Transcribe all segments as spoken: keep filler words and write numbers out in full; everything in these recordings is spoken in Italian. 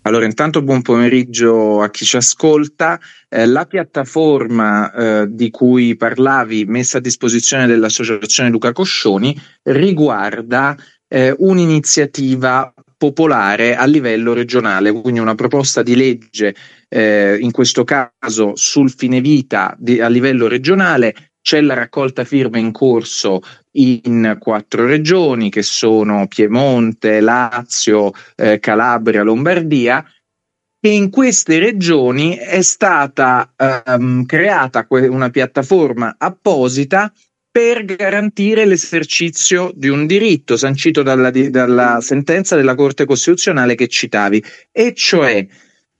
Allora, intanto buon pomeriggio a chi ci ascolta. Eh, la piattaforma eh, di cui parlavi, messa a disposizione dell'Associazione Luca Coscioni, riguarda eh, un'iniziativa popolare a livello regionale, quindi una proposta di legge, eh, in questo caso sul fine vita di, a livello regionale. C'è la raccolta firme in corso in quattro regioni, che sono Piemonte, Lazio, eh, Calabria, Lombardia, e in queste regioni è stata ehm, creata que- una piattaforma apposita per garantire l'esercizio di un diritto sancito dalla, di- dalla sentenza della Corte Costituzionale che citavi, e cioè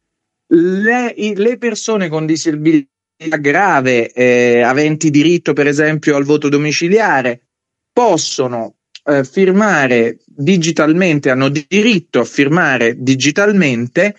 le, i- le persone con disabilità grave, eh, aventi diritto per esempio al voto domiciliare, possono eh, firmare digitalmente, hanno diritto a firmare digitalmente.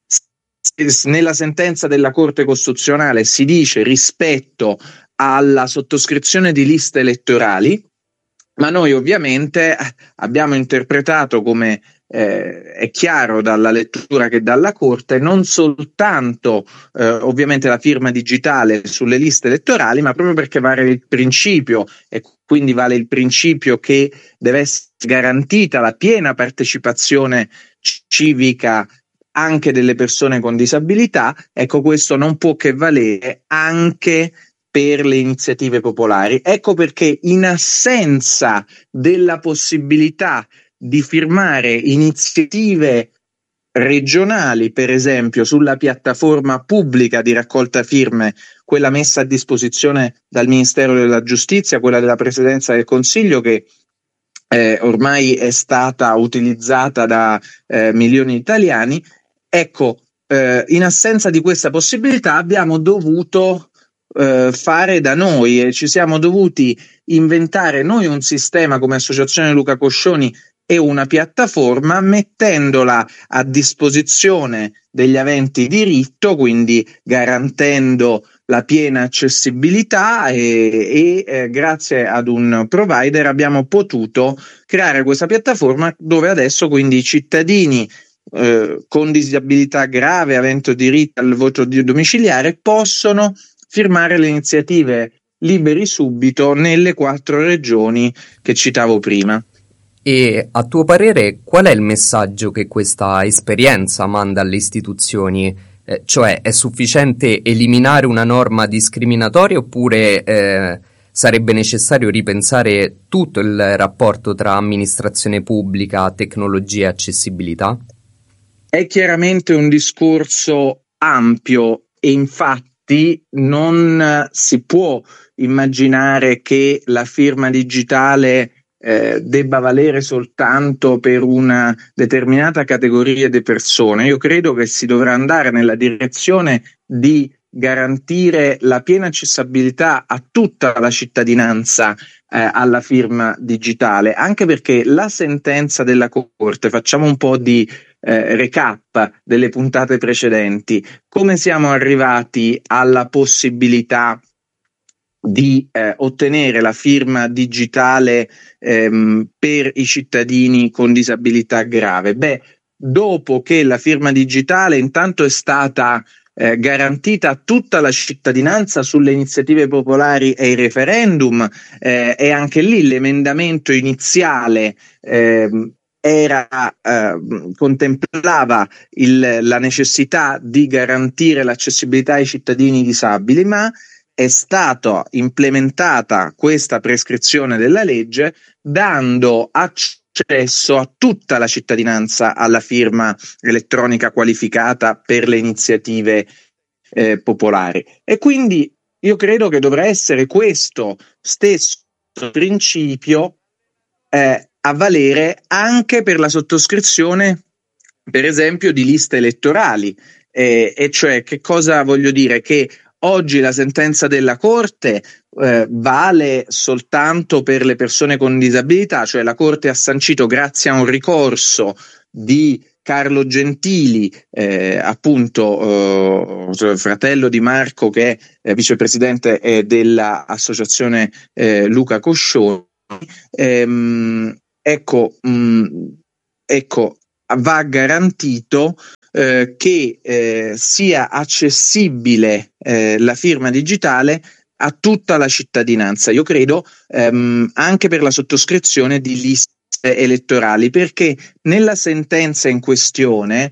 Nella sentenza della Corte Costituzionale si dice rispetto alla sottoscrizione di liste elettorali, ma noi ovviamente abbiamo interpretato, come eh, è chiaro dalla lettura che dalla Corte, non soltanto eh, ovviamente la firma digitale sulle liste elettorali, ma proprio perché vale il principio, e quindi vale il principio che deve essere garantita la piena partecipazione civica anche delle persone con disabilità. Ecco, questo non può che valere anche per le iniziative popolari. Ecco perché, in assenza della possibilità di firmare iniziative regionali, per esempio sulla piattaforma pubblica di raccolta firme, quella messa a disposizione dal Ministero della Giustizia, quella della Presidenza del Consiglio, che eh, ormai è stata utilizzata da eh, milioni di italiani, ecco, eh, in assenza di questa possibilità abbiamo dovuto eh, fare da noi, e ci siamo dovuti inventare noi un sistema come Associazione Luca Coscioni e una piattaforma, mettendola a disposizione degli aventi diritto, quindi garantendo la piena accessibilità, e, e eh, grazie ad un provider abbiamo potuto creare questa piattaforma dove adesso quindi i cittadini eh, con disabilità grave, avendo diritto al voto domiciliare, possono firmare le iniziative Liberi Subito nelle quattro regioni che citavo prima. E a tuo parere qual è il messaggio che questa esperienza manda alle istituzioni? Eh, cioè, è sufficiente eliminare una norma discriminatoria, oppure eh, sarebbe necessario ripensare tutto il rapporto tra amministrazione pubblica, tecnologia e accessibilità? È chiaramente un discorso ampio, e infatti non si può immaginare che la firma digitale eh, debba valere soltanto per una determinata categoria di persone. Io credo che si dovrà andare nella direzione di garantire la piena accessibilità a tutta la cittadinanza eh, alla firma digitale, anche perché la sentenza della Corte, facciamo un po' di eh, recap delle puntate precedenti, come siamo arrivati alla possibilità di eh, ottenere la firma digitale ehm, per i cittadini con disabilità grave? Beh, dopo che la firma digitale intanto è stata eh, garantita a tutta la cittadinanza sulle iniziative popolari e i referendum, eh, e anche lì l'emendamento iniziale ehm, era, eh, contemplava il, la necessità di garantire l'accessibilità ai cittadini disabili, ma è stata implementata questa prescrizione della legge, dando accesso a tutta la cittadinanza alla firma elettronica qualificata per le iniziative eh, popolari. E quindi io credo che dovrà essere questo stesso principio eh, a valere anche per la sottoscrizione, per esempio, di liste elettorali. Eh, e cioè, che cosa voglio dire? Che oggi la sentenza della Corte eh, vale soltanto per le persone con disabilità, cioè la Corte ha sancito, grazie a un ricorso di Carlo Gentili, eh, appunto eh, fratello di Marco, che è eh, vicepresidente eh, dell'associazione eh, Luca Coscioni, ehm, ecco, mh, ecco, va garantito eh, che eh, sia accessibile eh, la firma digitale a tutta la cittadinanza. Io credo ehm, anche per la sottoscrizione di liste elettorali, perché nella sentenza in questione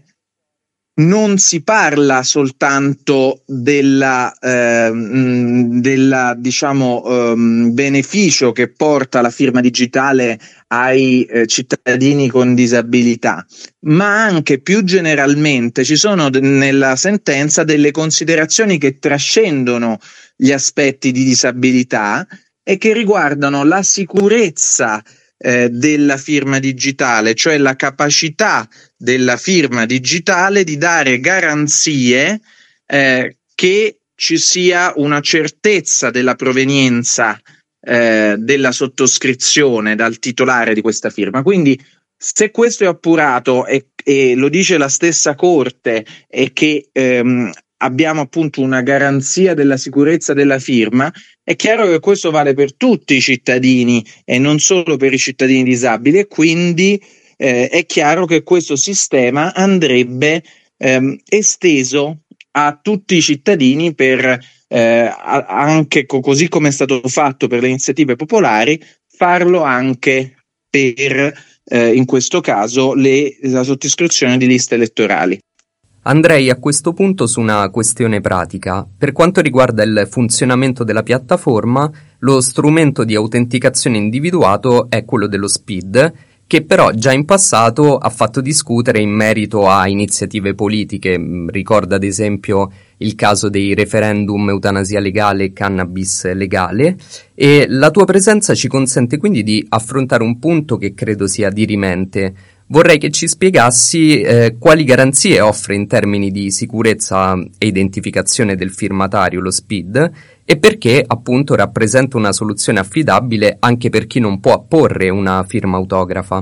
non si parla soltanto della, eh, della diciamo eh, beneficio che porta la firma digitale ai eh, cittadini con disabilità, ma anche più generalmente ci sono d- nella sentenza delle considerazioni che trascendono gli aspetti di disabilità e che riguardano la sicurezza eh, della firma digitale, cioè la capacità della firma digitale di dare garanzie eh, che ci sia una certezza della provenienza eh, della sottoscrizione dal titolare di questa firma. Quindi, se questo è appurato e, e lo dice la stessa Corte, e che ehm, abbiamo appunto una garanzia della sicurezza della firma, è chiaro che questo vale per tutti i cittadini e non solo per i cittadini disabili, e quindi eh, è chiaro che questo sistema andrebbe ehm, esteso a tutti i cittadini per eh, anche co- così come è stato fatto per le iniziative popolari, farlo anche per eh, in questo caso le, la sottoscrizione di liste elettorali. Andrei a questo punto su una questione pratica. Per quanto riguarda il funzionamento della piattaforma, lo strumento di autenticazione individuato è quello dello SPID, che però già in passato ha fatto discutere in merito a iniziative politiche. Ricorda ad esempio il caso dei referendum eutanasia legale e cannabis legale, e la tua presenza ci consente quindi di affrontare un punto che credo sia dirimente. Vorrei che ci spiegassi eh, quali garanzie offre in termini di sicurezza e identificazione del firmatario lo SPID, e perché appunto rappresenta una soluzione affidabile anche per chi non può apporre una firma autografa.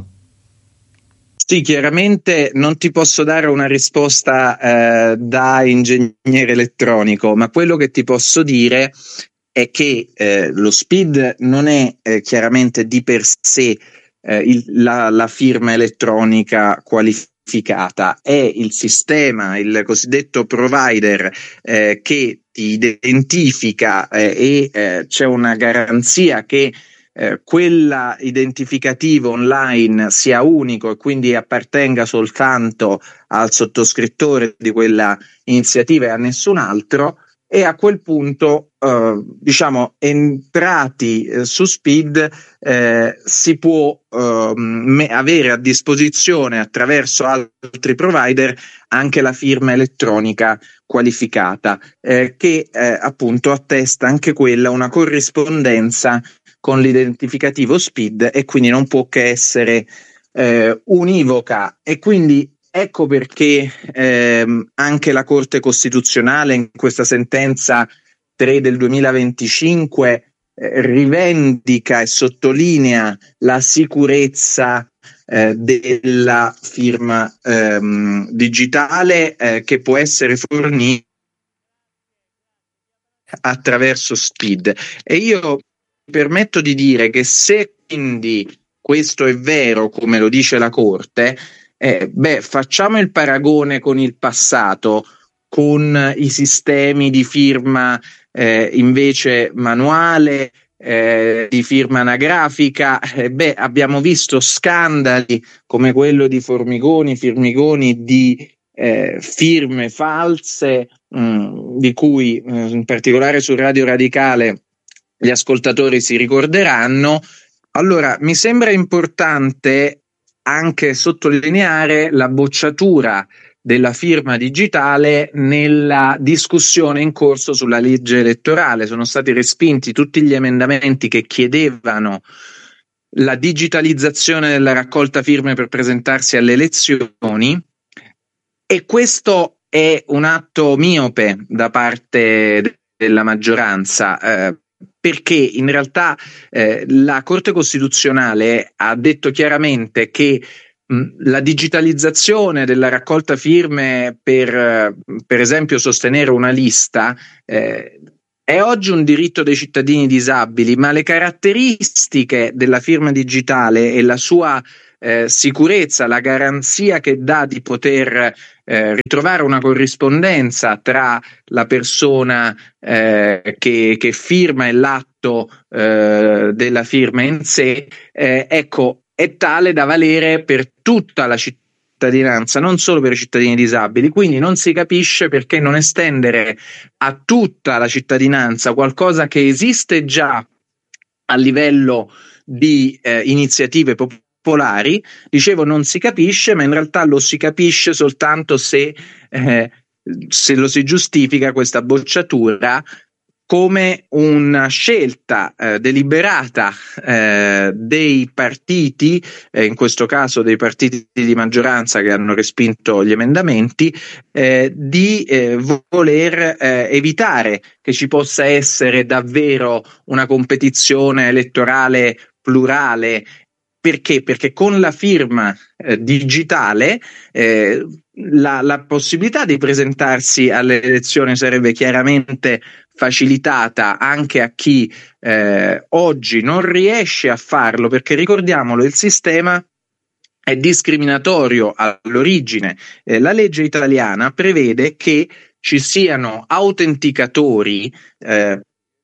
Sì, chiaramente non ti posso dare una risposta eh, da ingegnere elettronico, ma quello che ti posso dire è che eh, lo SPID non è eh, chiaramente di per sé eh, il, la, la firma elettronica qualificata, è il sistema, il cosiddetto provider eh, che ti identifica eh, e eh, c'è una garanzia che Eh, quella identificativo online sia unico e quindi appartenga soltanto al sottoscrittore di quella iniziativa e a nessun altro, e a quel punto eh, diciamo entrati eh, su SPID eh, si può eh, me- avere a disposizione attraverso altri provider anche la firma elettronica qualificata eh, che eh, appunto attesta anche quella una corrispondenza con l'identificativo SPID e quindi non può che essere eh, univoca. E quindi ecco perché ehm, anche la Corte Costituzionale in questa sentenza tre del duemilaventicinque eh, rivendica e sottolinea la sicurezza eh, della firma ehm, digitale eh, che può essere fornita attraverso SPID. E io mi permetto di dire che se quindi questo è vero, come lo dice la Corte, eh, beh, facciamo il paragone con il passato, con i sistemi di firma eh, invece manuale, eh, di firma anagrafica. Eh, beh, abbiamo visto scandali come quello di Formigoni, Firmigoni, di eh, firme false, mh, di cui eh, in particolare su Radio Radicale gli ascoltatori si ricorderanno. Allora, mi sembra importante anche sottolineare la bocciatura della firma digitale nella discussione in corso sulla legge elettorale. Sono stati respinti tutti gli emendamenti che chiedevano la digitalizzazione della raccolta firme per presentarsi alle elezioni, e questo è un atto miope da parte della maggioranza, eh, perché in realtà eh, la Corte Costituzionale ha detto chiaramente che mh, la digitalizzazione della raccolta firme per, per esempio, sostenere una lista eh, è oggi un diritto dei cittadini disabili, ma le caratteristiche della firma digitale e la sua eh, sicurezza, la garanzia che dà di poter eh, ritrovare una corrispondenza tra la persona eh, che, che firma e l'atto eh, della firma in sé, eh, ecco, è tale da valere per tutta la cittadinanza, non solo per i cittadini disabili. Quindi non si capisce perché non estendere a tutta la cittadinanza qualcosa che esiste già a livello di eh, iniziative popolari. Dicevo, non si capisce, ma in realtà lo si capisce soltanto se, eh, se lo si giustifica questa bocciatura come una scelta eh, deliberata eh, dei partiti, eh, in questo caso dei partiti di maggioranza che hanno respinto gli emendamenti, eh, di eh, voler eh, evitare che ci possa essere davvero una competizione elettorale plurale. Perché? Perché con la firma eh, digitale eh, la, la possibilità di presentarsi alle elezioni sarebbe chiaramente facilitata anche a chi eh, oggi non riesce a farlo, perché ricordiamolo, il sistema è discriminatorio all'origine. Eh, la legge italiana prevede che ci siano autenticatori eh,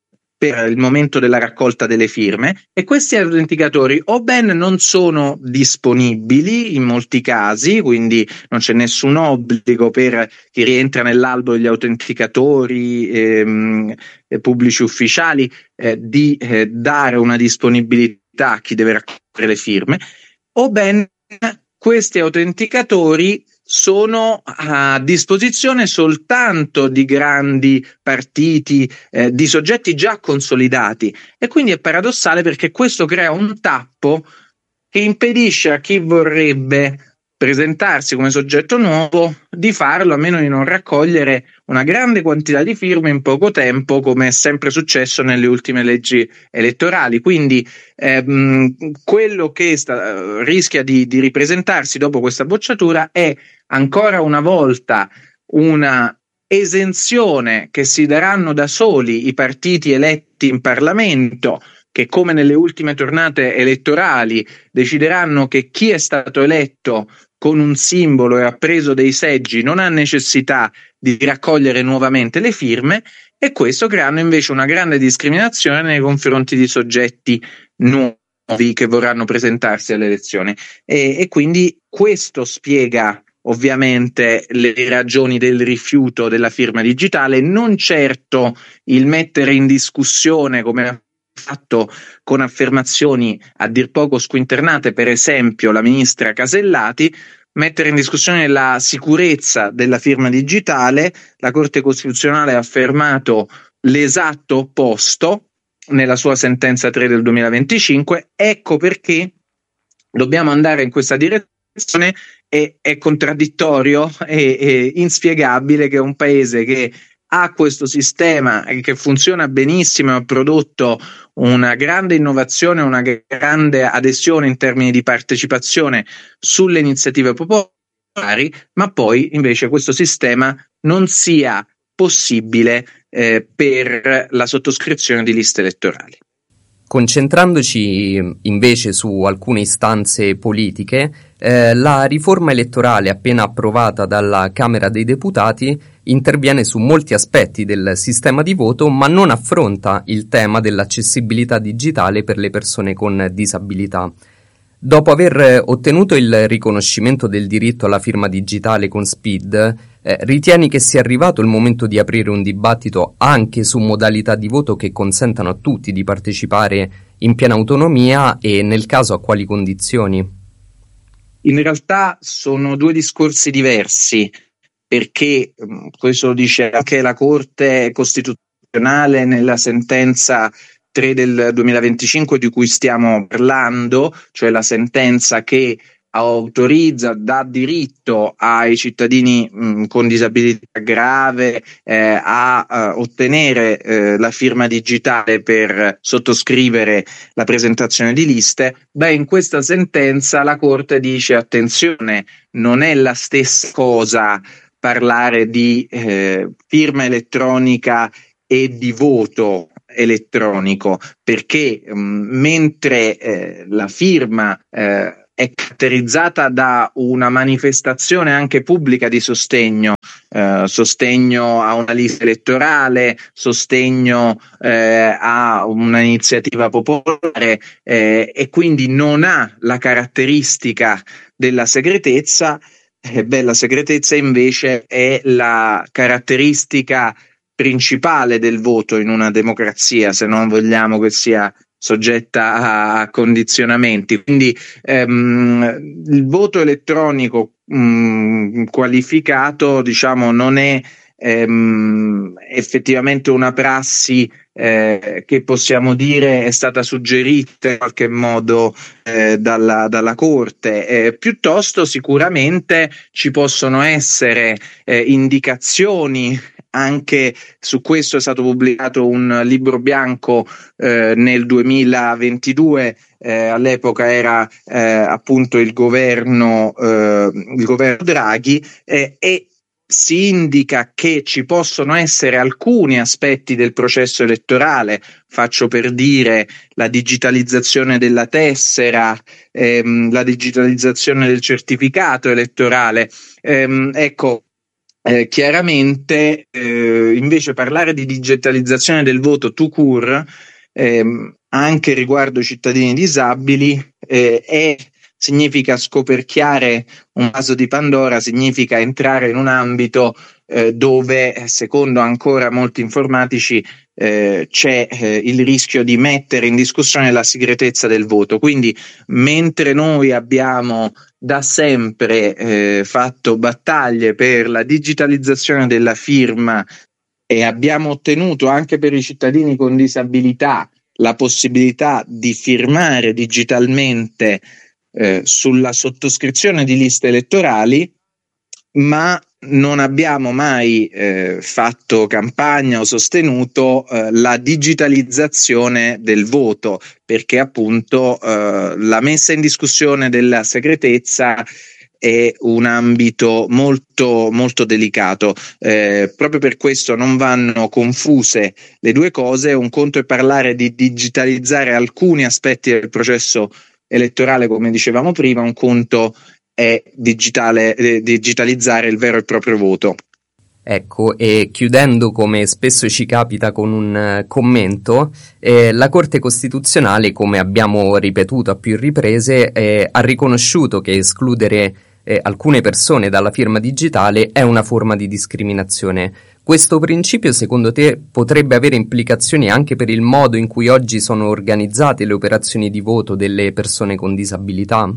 per il momento della raccolta delle firme, e questi autenticatori o ben non sono disponibili in molti casi, quindi non c'è nessun obbligo per chi rientra nell'albo degli autenticatori ehm, pubblici ufficiali eh, di eh, dare una disponibilità a chi deve raccogliere le firme, o ben questi autenticatori sono a disposizione soltanto di grandi partiti, eh, di soggetti già consolidati, e quindi è paradossale perché questo crea un tappo che impedisce a chi vorrebbe presentarsi come soggetto nuovo di farlo, a meno di non raccogliere una grande quantità di firme in poco tempo, come è sempre successo nelle ultime leggi elettorali. Quindi ehm, quello che sta, rischia di, di ripresentarsi dopo questa bocciatura è ancora una volta una esenzione che si daranno da soli i partiti eletti in Parlamento, che come nelle ultime tornate elettorali decideranno che chi è stato eletto con un simbolo e ha preso dei seggi non ha necessità di raccogliere nuovamente le firme, e questo creando invece una grande discriminazione nei confronti di soggetti nuovi che vorranno presentarsi alle elezioni. E, e quindi questo spiega ovviamente le ragioni del rifiuto della firma digitale, non certo il mettere in discussione, come ha fatto con affermazioni a dir poco squinternate, per esempio la ministra Casellati, mettere in discussione la sicurezza della firma digitale. La Corte Costituzionale ha affermato l'esatto opposto nella sua sentenza tre del duemilaventicinque. Ecco perché dobbiamo andare in questa direzione. E è contraddittorio e, e inspiegabile che un paese che ha questo sistema che funziona benissimo e ha prodotto una grande innovazione, una grande adesione in termini di partecipazione sulle iniziative popolari, ma poi invece questo sistema non sia possibile eh, per la sottoscrizione di liste elettorali. Concentrandoci invece su alcune istanze politiche, eh, la riforma elettorale appena approvata dalla Camera dei Deputati interviene su molti aspetti del sistema di voto, ma non affronta il tema dell'accessibilità digitale per le persone con disabilità. Dopo aver ottenuto il riconoscimento del diritto alla firma digitale con S P I D, eh, ritieni che sia arrivato il momento di aprire un dibattito anche su modalità di voto che consentano a tutti di partecipare in piena autonomia, e nel caso a quali condizioni? In realtà sono due discorsi diversi, perché questo lo dice anche la Corte Costituzionale nella sentenza tre del duemilaventicinque di cui stiamo parlando, cioè la sentenza che autorizza, dà diritto ai cittadini mh, con disabilità grave eh, a, a ottenere eh, la firma digitale per sottoscrivere la presentazione di liste. Beh, in questa sentenza la Corte dice: attenzione, non è la stessa cosa parlare di eh, firma elettronica e di voto elettronico, perché mh, mentre eh, la firma eh, è caratterizzata da una manifestazione anche pubblica di sostegno, eh, sostegno a una lista elettorale, sostegno eh, a un'iniziativa popolare, eh, e quindi non ha la caratteristica della segretezza. Eh, beh, la segretezza invece è la caratteristica principale del voto in una democrazia, se non vogliamo che sia soggetta a condizionamenti. Quindi ehm, il voto elettronico mh, qualificato, diciamo, non è ehm, effettivamente una prassi eh, che possiamo dire è stata suggerita in qualche modo eh, dalla, dalla Corte. Eh, piuttosto sicuramente ci possono essere eh, indicazioni. Anche su questo è stato pubblicato un libro bianco eh, nel duemilaventidue, eh, all'epoca era eh, appunto il governo, eh, il governo Draghi, eh, e si indica che ci possono essere alcuni aspetti del processo elettorale, faccio per dire la digitalizzazione della tessera, ehm, la digitalizzazione del certificato elettorale, ehm, ecco. Eh, chiaramente eh, invece parlare di digitalizzazione del voto tout court, ehm, anche riguardo i cittadini disabili, eh, è, significa scoperchiare un vaso di Pandora, significa entrare in un ambito eh, dove, secondo ancora molti informatici, eh, c'è eh, il rischio di mettere in discussione la segretezza del voto. Quindi mentre noi abbiamo da sempre eh, fatto battaglie per la digitalizzazione della firma e abbiamo ottenuto anche per i cittadini con disabilità la possibilità di firmare digitalmente eh, sulla sottoscrizione di liste elettorali, ma non abbiamo mai eh, fatto campagna o sostenuto eh, la digitalizzazione del voto, perché appunto eh, la messa in discussione della segretezza è un ambito molto molto delicato. Eh, proprio per questo non vanno confuse le due cose. Un conto è parlare di digitalizzare alcuni aspetti del processo elettorale, come dicevamo prima, un conto è digitale, eh, digitalizzare il vero e proprio voto. Ecco, e chiudendo come spesso ci capita con un uh, commento, eh, la Corte Costituzionale, come abbiamo ripetuto a più riprese, eh, ha riconosciuto che escludere eh, alcune persone dalla firma digitale è una forma di discriminazione. Questo principio, secondo te, potrebbe avere implicazioni anche per il modo in cui oggi sono organizzate le operazioni di voto delle persone con disabilità?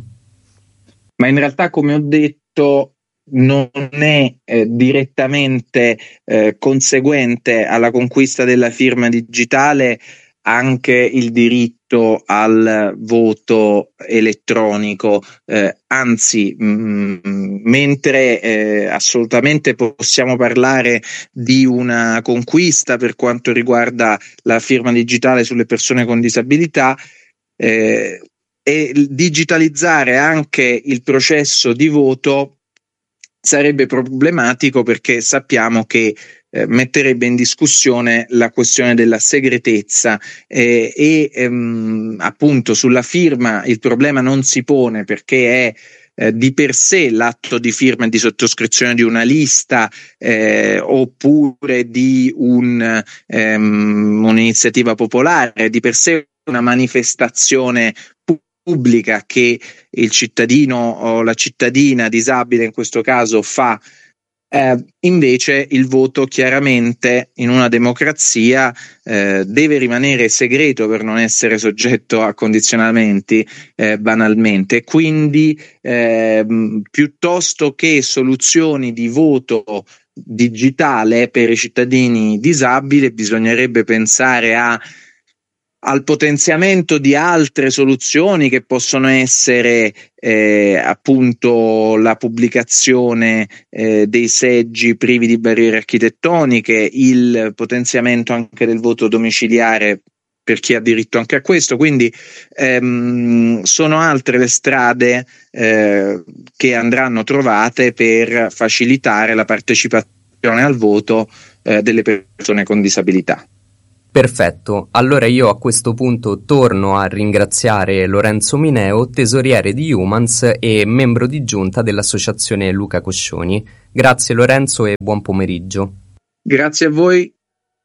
Ma in realtà, come ho detto, non è eh, direttamente eh, conseguente alla conquista della firma digitale anche il diritto al voto elettronico, eh, anzi mh, mentre eh, assolutamente possiamo parlare di una conquista per quanto riguarda la firma digitale sulle persone con disabilità, eh, e digitalizzare anche il processo di voto sarebbe problematico, perché sappiamo che eh, metterebbe in discussione la questione della segretezza eh, e ehm, appunto sulla firma il problema non si pone, perché è Eh, di per sé l'atto di firma e di sottoscrizione di una lista eh, oppure di un, ehm, un'iniziativa popolare, di per sé una manifestazione pubblica che il cittadino o la cittadina disabile in questo caso fa. Eh, invece il voto chiaramente in una democrazia eh, deve rimanere segreto per non essere soggetto a condizionamenti eh, banalmente, quindi eh, piuttosto che soluzioni di voto digitale per i cittadini disabili bisognerebbe pensare a al potenziamento di altre soluzioni che possono essere eh, appunto la pubblicazione eh, dei seggi privi di barriere architettoniche, il potenziamento anche del voto domiciliare per chi ha diritto anche a questo. Quindi ehm, sono altre le strade eh, che andranno trovate per facilitare la partecipazione al voto eh, delle persone con disabilità. Perfetto, allora io a questo punto torno a ringraziare Lorenzo Mineo, tesoriere di Humans e membro di giunta dell'associazione Luca Coscioni. Grazie Lorenzo e buon pomeriggio. Grazie a voi.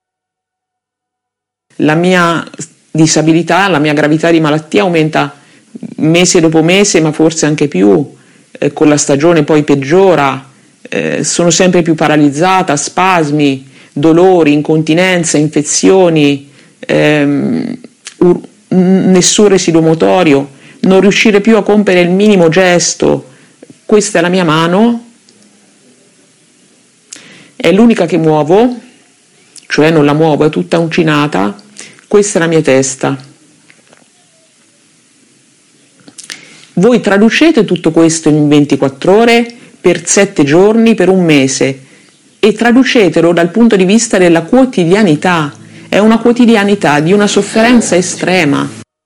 La mia disabilità, la mia gravità di malattia aumenta mese dopo mese, ma forse anche più, eh, con la stagione poi peggiora, eh, sono sempre più paralizzata, spasmi, dolori, incontinenza, infezioni, ehm, ur- nessun residuo motorio, non riuscire più a compiere il minimo gesto. Questa è la mia mano, è l'unica che muovo, cioè non la muovo, è tutta uncinata. Questa è la mia testa. Voi traducete tutto questo in ventiquattro ore, per sette giorni, per un mese, e traducetelo dal punto di vista della quotidianità. È una quotidianità di una sofferenza estrema.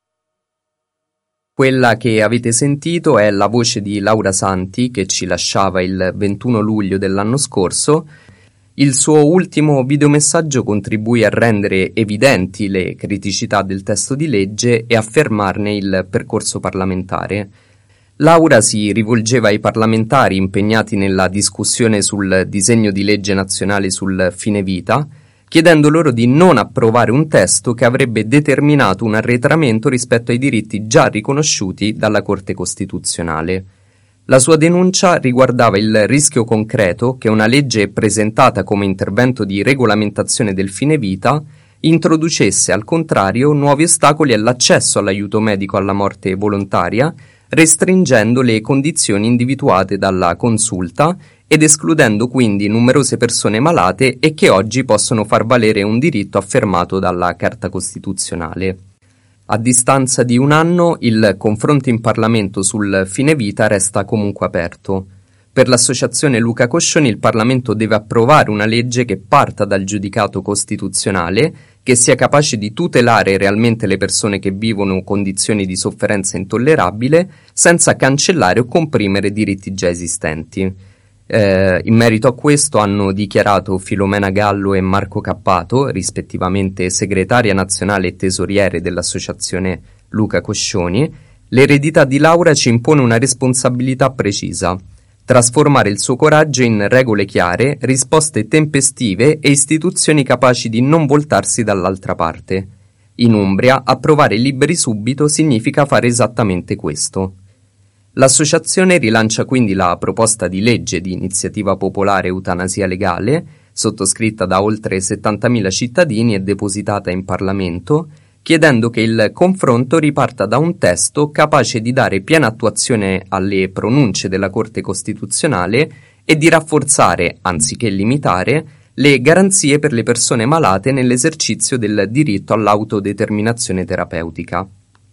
Quella che avete sentito è la voce di Laura Santi, che ci lasciava il ventuno luglio dell'anno scorso. Il suo ultimo videomessaggio contribuì a rendere evidenti le criticità del testo di legge e a fermarne il percorso parlamentare. Laura si rivolgeva ai parlamentari impegnati nella discussione sul disegno di legge nazionale sul fine vita, chiedendo loro di non approvare un testo che avrebbe determinato un arretramento rispetto ai diritti già riconosciuti dalla Corte Costituzionale. La sua denuncia riguardava il rischio concreto che una legge presentata come intervento di regolamentazione del fine vita introducesse al contrario nuovi ostacoli all'accesso all'aiuto medico alla morte volontaria, restringendo le condizioni individuate dalla consulta ed escludendo quindi numerose persone malate e che oggi possono far valere un diritto affermato dalla Carta Costituzionale. A distanza di un anno, il confronto in Parlamento sul fine vita resta comunque aperto. Per l'associazione Luca Coscioni il Parlamento deve approvare una legge che parta dal giudicato costituzionale, che sia capace di tutelare realmente le persone che vivono condizioni di sofferenza intollerabile, senza cancellare o comprimere diritti già esistenti. Eh, in merito a questo hanno dichiarato Filomena Gallo e Marco Cappato, rispettivamente segretaria nazionale e tesoriere dell'associazione Luca Coscioni: l'eredità di Laura ci impone una responsabilità precisa: trasformare il suo coraggio in regole chiare, risposte tempestive e istituzioni capaci di non voltarsi dall'altra parte. In Umbria, approvare liberi subito significa fare esattamente questo. L'associazione rilancia quindi la proposta di legge di iniziativa popolare Eutanasia Legale, sottoscritta da oltre settantamila cittadini e depositata in Parlamento, chiedendo che il confronto riparta da un testo capace di dare piena attuazione alle pronunce della Corte Costituzionale e di rafforzare, anziché limitare, le garanzie per le persone malate nell'esercizio del diritto all'autodeterminazione terapeutica.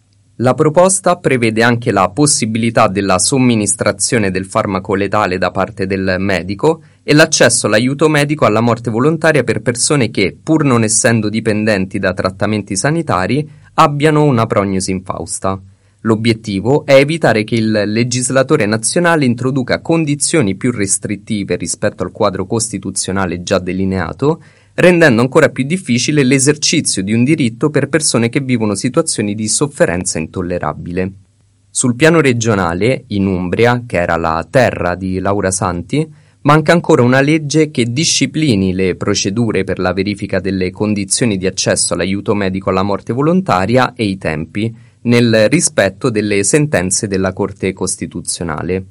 La proposta prevede anche la possibilità della somministrazione del farmaco letale da parte del medico e l'accesso all'aiuto medico alla morte volontaria per persone che, pur non essendo dipendenti da trattamenti sanitari, abbiano una prognosi infausta. L'obiettivo è evitare che il legislatore nazionale introduca condizioni più restrittive rispetto al quadro costituzionale già delineato, rendendo ancora più difficile l'esercizio di un diritto per persone che vivono situazioni di sofferenza intollerabile. Sul piano regionale, in Umbria, che era la terra di Laura Santi, manca ancora una legge che disciplini le procedure per la verifica delle condizioni di accesso all'aiuto medico alla morte volontaria e i tempi, nel rispetto delle sentenze della Corte Costituzionale.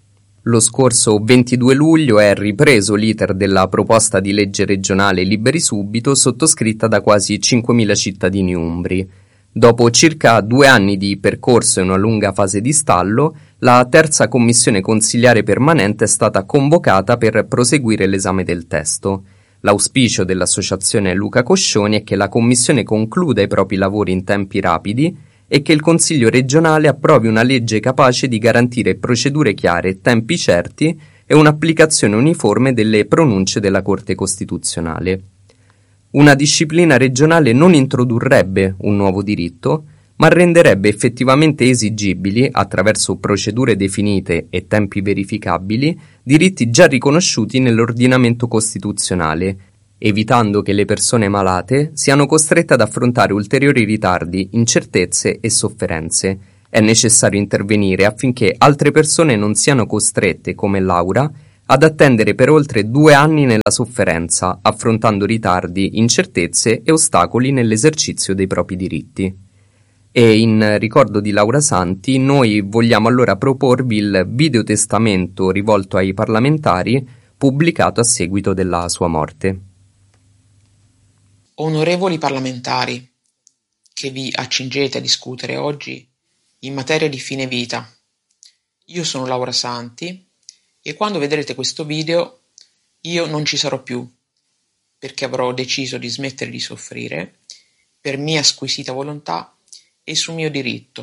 Lo scorso ventidue luglio è ripreso l'iter della proposta di legge regionale Liberi Subito, sottoscritta da quasi cinquemila cittadini umbri. Dopo circa due anni di percorso e una lunga fase di stallo, la terza commissione consiliare permanente è stata convocata per proseguire l'esame del testo. L'auspicio dell'associazione Luca Coscioni è che la commissione concluda i propri lavori in tempi rapidi e che il Consiglio regionale approvi una legge capace di garantire procedure chiare, tempi certi e un'applicazione uniforme delle pronunce della Corte Costituzionale. Una disciplina regionale non introdurrebbe un nuovo diritto, ma renderebbe effettivamente esigibili, attraverso procedure definite e tempi verificabili, diritti già riconosciuti nell'ordinamento costituzionale evitando che le persone malate siano costrette ad affrontare ulteriori ritardi, incertezze e sofferenze. È necessario intervenire affinché altre persone non siano costrette, come Laura, ad attendere per oltre due anni nella sofferenza, affrontando ritardi, incertezze e ostacoli nell'esercizio dei propri diritti. E in ricordo di Laura Santi, noi vogliamo allora proporvi il videotestamento rivolto ai parlamentari pubblicato a seguito della sua morte. Onorevoli parlamentari, che vi accingete a discutere oggi in materia di fine vita, io sono Laura Santi e quando vedrete questo video io non ci sarò più, perché avrò deciso di smettere di soffrire per mia squisita volontà e su mio diritto.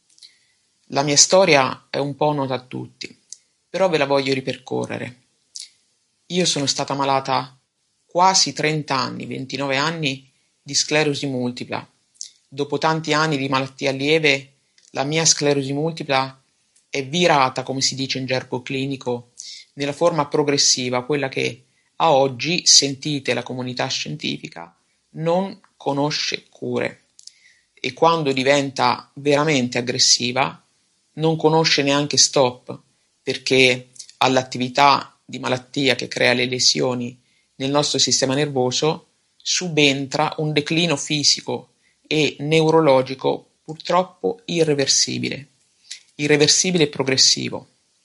La mia storia è un po' nota a tutti, però ve la voglio ripercorrere. Io sono stata malata quasi trenta anni, ventinove anni di sclerosi multipla. Dopo tanti anni di malattia lieve, la mia sclerosi multipla è virata, come si dice in gergo clinico, nella forma progressiva, quella che a oggi, sentite la comunità scientifica, non conosce cure. E quando diventa veramente aggressiva, non conosce neanche stop, perché all'attività di malattia che crea le lesioni nel nostro sistema nervoso subentra un declino fisico e neurologico purtroppo irreversibile, irreversibile e progressivo.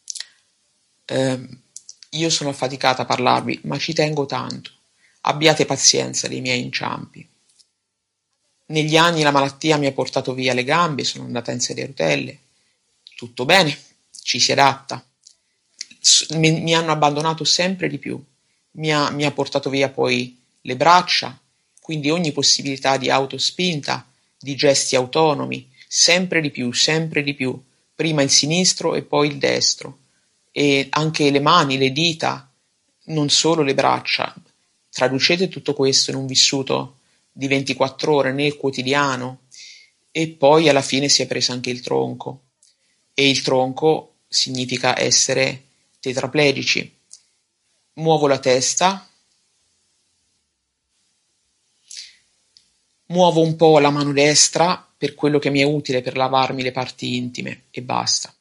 Eh, io sono affaticata a parlarvi, ma ci tengo tanto. Abbiate pazienza dei miei inciampi. Negli anni la malattia mi ha portato via le gambe, sono andata in sedia a rotelle. Tutto bene, ci si adatta. Mi, mi hanno abbandonato sempre di più. Mi ha, mi ha portato via poi le braccia, quindi ogni possibilità di autospinta, di gesti autonomi, sempre di più, sempre di più, prima il sinistro e poi il destro, e anche le mani, le dita, non solo le braccia. Traducete tutto questo in un vissuto di ventiquattro ore nel quotidiano, e poi alla fine si è preso anche il tronco, e il tronco significa essere tetraplegici. Muovo la testa, muovo un po' la mano destra per quello che mi è utile per lavarmi le parti intime e basta.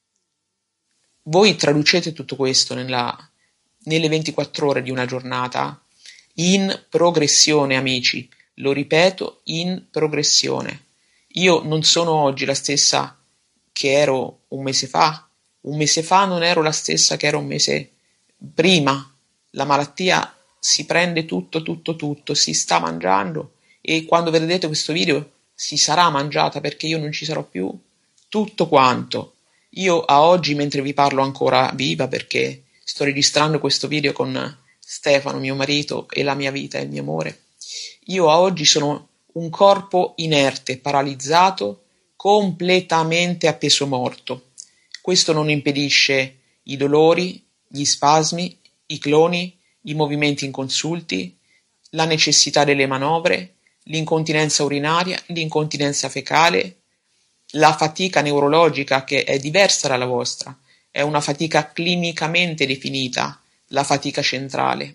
Voi traducete tutto questo nella, nelle ventiquattro ore di una giornata in progressione, amici, lo ripeto, in progressione. Io non sono oggi la stessa che ero un mese fa, un mese fa non ero la stessa che ero un mese prima. La malattia si prende tutto, tutto, tutto, si sta mangiando, e quando vedrete questo video si sarà mangiata, perché io non ci sarò più, tutto quanto. Io a oggi, mentre vi parlo ancora viva, perché sto registrando questo video con Stefano, mio marito, e la mia vita e il mio amore, io a oggi sono un corpo inerte, paralizzato, completamente a peso morto. Questo non impedisce i dolori, gli spasmi, i cloni, i movimenti inconsulti, la necessità delle manovre, l'incontinenza urinaria, l'incontinenza fecale, la fatica neurologica, che è diversa dalla vostra, è una fatica clinicamente definita, la fatica centrale,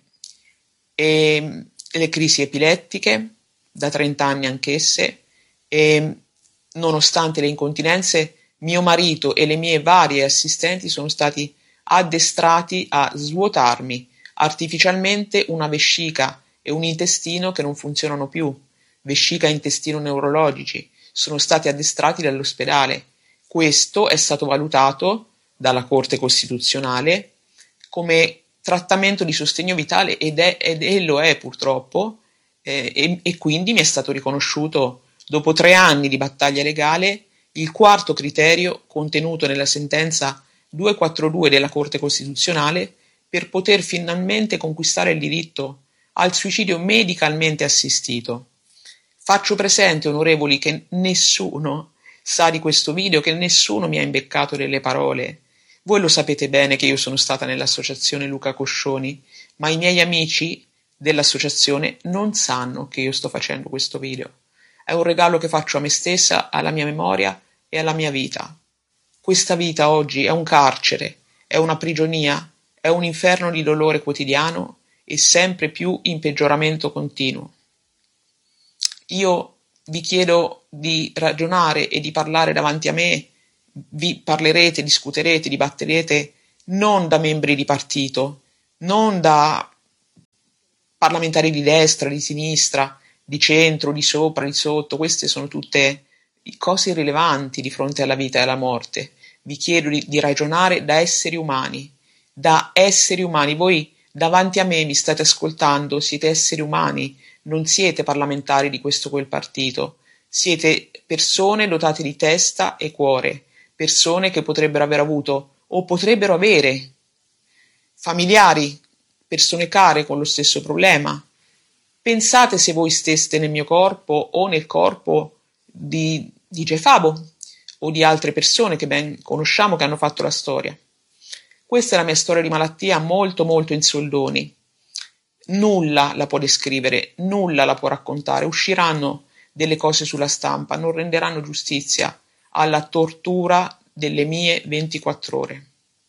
e le crisi epilettiche, da trenta anni anch'esse, e nonostante le incontinenze, mio marito e le mie varie assistenti sono stati addestrati a svuotarmi artificialmente una vescica e un intestino che non funzionano più, vescica e intestino neurologici, sono stati addestrati dall'ospedale. Questo è stato valutato dalla Corte Costituzionale come trattamento di sostegno vitale, ed è, ed è lo è purtroppo, eh, e, e quindi mi è stato riconosciuto, dopo tre anni di battaglia legale, il quarto criterio contenuto nella sentenza duecentoquarantadue della Corte Costituzionale per poter finalmente conquistare il diritto al suicidio medicalmente assistito. Faccio presente, onorevoli, che nessuno sa di questo video, che nessuno mi ha imbeccato delle parole. Voi lo sapete bene che io sono stata nell'associazione Luca Coscioni, ma i miei amici dell'associazione non sanno che io sto facendo questo video. È un regalo che faccio a me stessa, alla mia memoria e alla mia vita. Questa vita oggi è un carcere, è una prigionia, è un inferno di dolore quotidiano, e sempre più in peggioramento continuo. Io vi chiedo di ragionare e di parlare davanti a me, vi parlerete, discuterete, dibatterete non da membri di partito, non da parlamentari di destra, di sinistra, di centro, di sopra, di sotto. Queste sono tutte cose irrilevanti di fronte alla vita e alla morte. Vi chiedo di, di ragionare da esseri umani, da esseri umani. Voi davanti a me mi state ascoltando, siete esseri umani, non siete parlamentari di questo o quel partito, siete persone dotate di testa e cuore, persone che potrebbero aver avuto o potrebbero avere familiari, persone care con lo stesso problema. Pensate se voi steste nel mio corpo o nel corpo di, di Gefabo o di altre persone che ben conosciamo, che hanno fatto la storia. Questa è la mia storia di malattia, molto molto in soldoni. Nulla la può descrivere, nulla la può raccontare. Usciranno delle cose sulla stampa, non renderanno giustizia alla tortura delle mie ventiquattro ore.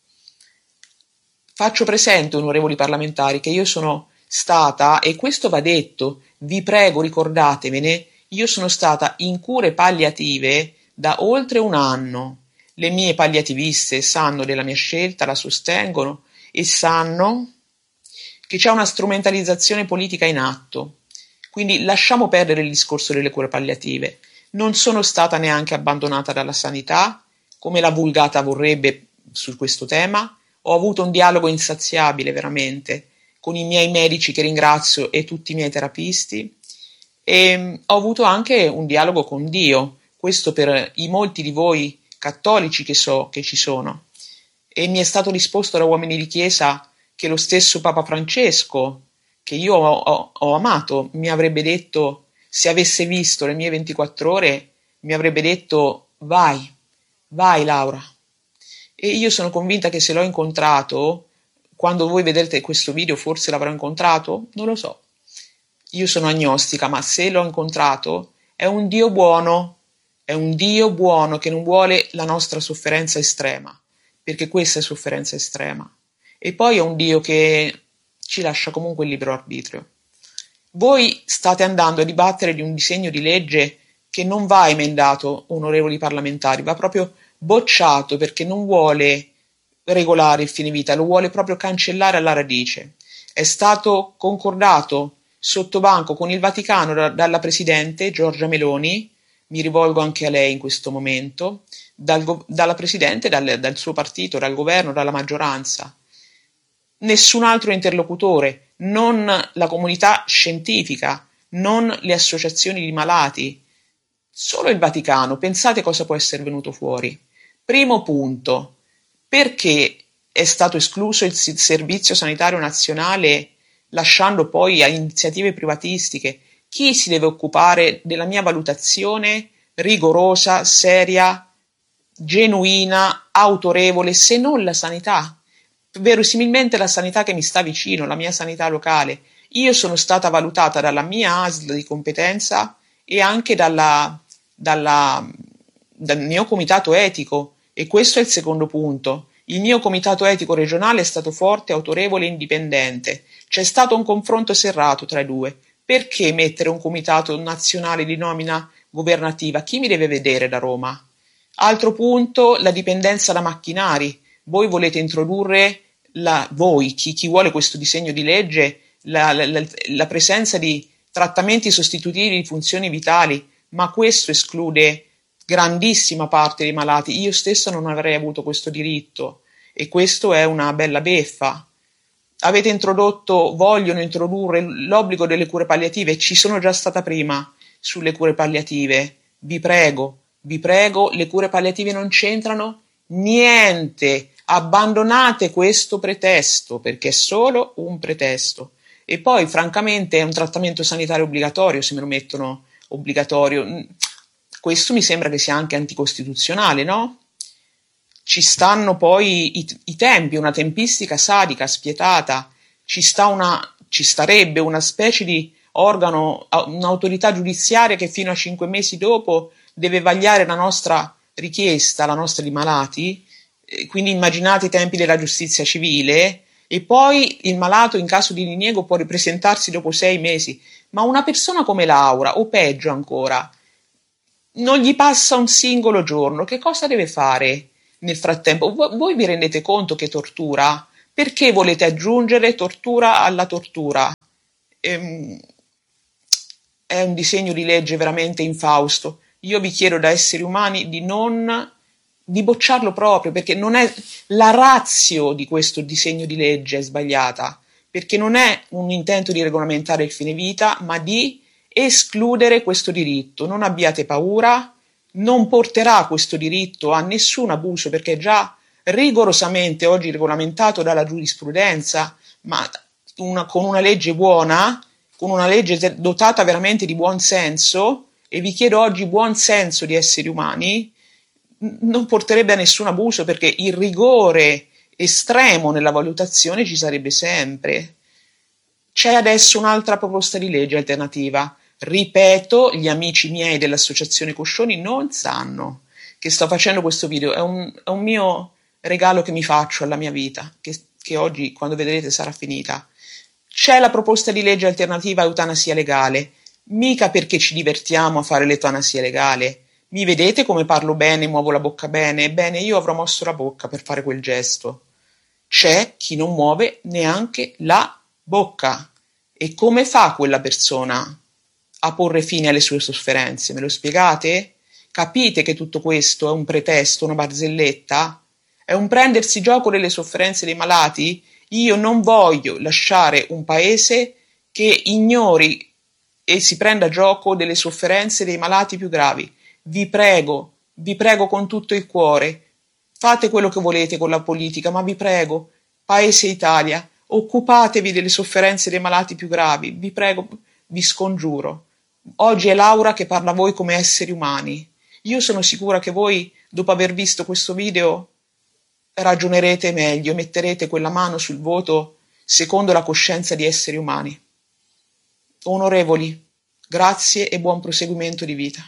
Faccio presente, onorevoli parlamentari, che io sono stata, e questo va detto, vi prego ricordatevene, io sono stata in cure palliative da oltre un anno. Le mie palliativiste sanno della mia scelta, la sostengono e sanno che c'è una strumentalizzazione politica in atto. Quindi lasciamo perdere il discorso delle cure palliative. Non sono stata neanche abbandonata dalla sanità, come la vulgata vorrebbe su questo tema. Ho avuto un dialogo insaziabile veramente con i miei medici, che ringrazio, e tutti i miei terapisti, e ho avuto anche un dialogo con Dio, questo per i molti di voi cattolici che so che ci sono, e mi è stato risposto da uomini di chiesa che lo stesso Papa Francesco, che io ho, ho, ho amato, mi avrebbe detto, se avesse visto le mie ventiquattro ore, mi avrebbe detto vai, vai Laura. E io sono convinta che se l'ho incontrato, quando voi vedrete questo video forse l'avrò incontrato, non lo so. Io sono agnostica, ma se l'ho incontrato è un Dio buono, è un Dio buono che non vuole la nostra sofferenza estrema, perché questa è sofferenza estrema. E poi è un Dio che ci lascia comunque il libero arbitrio. Voi state andando a dibattere di un disegno di legge che non va emendato, onorevoli parlamentari, va proprio bocciato perché non vuole regolare il fine vita, lo vuole proprio cancellare alla radice. È stato concordato sotto banco con il Vaticano da, dalla Presidente Giorgia Meloni, mi rivolgo anche a lei in questo momento, dal, dalla Presidente, dal, dal suo partito, dal governo, dalla maggioranza. Nessun altro interlocutore, non la comunità scientifica, non le associazioni di malati, solo il Vaticano. Pensate cosa può essere venuto fuori. Primo punto. Perché è stato escluso il Servizio Sanitario Nazionale, lasciando poi a iniziative privatistiche? Chi si deve occupare della mia valutazione rigorosa, seria, genuina, autorevole, se non la sanità? Verosimilmente la sanità che mi sta vicino, la mia sanità locale. Io sono stata valutata dalla mia A S L di competenza e anche dalla, dalla, dal mio comitato etico. E questo è il secondo punto. Il mio comitato etico regionale è stato forte, autorevole e indipendente. C'è stato un confronto serrato tra i due. Perché mettere un comitato nazionale di nomina governativa? Chi mi deve vedere da Roma? Altro punto, la dipendenza da macchinari. Voi volete introdurre, la, voi, chi, chi vuole questo disegno di legge, la, la, la, la presenza di trattamenti sostitutivi di funzioni vitali, ma questo esclude grandissima parte dei malati. Io stessa non avrei avuto questo diritto e questo è una bella beffa. Avete introdotto, vogliono introdurre l'obbligo delle cure palliative, ci sono già stata prima sulle cure palliative. Vi prego, vi prego, le cure palliative non c'entrano niente. Abbandonate questo pretesto, perché è solo un pretesto. E poi francamente è un trattamento sanitario obbligatorio, se me lo mettono obbligatorio. Questo mi sembra che sia anche anticostituzionale, no? Ci stanno poi i, i tempi, una tempistica sadica, spietata, ci sta una, ci starebbe una specie di organo, un'autorità giudiziaria che fino a cinque mesi dopo deve vagliare la nostra richiesta, la nostra di malati. Quindi immaginate i tempi della giustizia civile, E poi il malato in caso di diniego può ripresentarsi dopo sei mesi. Ma una persona come Laura, o peggio ancora, non gli passa un singolo giorno, che cosa deve fare nel frattempo? Voi vi rendete conto che tortura? Perché volete aggiungere tortura alla tortura? Ehm, è un disegno di legge veramente infausto. Io vi chiedo da esseri umani di non di bocciarlo proprio, perché non è la ratio di questo disegno di legge è sbagliata, perché non è un intento di regolamentare il fine vita, ma di escludere questo diritto. Non abbiate paura, non porterà questo diritto a nessun abuso, perché è già rigorosamente oggi regolamentato dalla giurisprudenza, ma una, con una legge buona, con una legge dotata veramente di buon senso, e vi chiedo oggi buon senso di esseri umani, non porterebbe a nessun abuso, perché il rigore estremo nella valutazione ci sarebbe sempre. C'è adesso un'altra proposta di legge alternativa. Ripeto, gli amici miei dell'associazione Coscioni non sanno che sto facendo questo video, è un, è un mio regalo che mi faccio alla mia vita, che, che oggi, quando vedrete, sarà finita. C'è la proposta di legge alternativa a eutanasia legale, mica perché ci divertiamo a fare l'eutanasia legale. Mi vedete come parlo bene, muovo la bocca bene? Ebbene, io avrò mosso la bocca per fare quel gesto. C'è chi non muove neanche la bocca. E come fa quella persona a porre fine alle sue sofferenze? Me lo spiegate? Capite che tutto questo è un pretesto, una barzelletta? È un prendersi gioco delle sofferenze dei malati? Io non voglio lasciare un paese che ignori e si prenda gioco delle sofferenze dei malati più gravi. Vi prego, vi prego con tutto il cuore, fate quello che volete con la politica, ma vi prego, Paese Italia, occupatevi delle sofferenze dei malati più gravi, vi prego, vi scongiuro. Oggi è Laura che parla a voi come esseri umani. Io sono sicura che voi, dopo aver visto questo video, ragionerete meglio, metterete quella mano sul voto secondo la coscienza di esseri umani. Onorevoli, grazie e buon proseguimento di vita.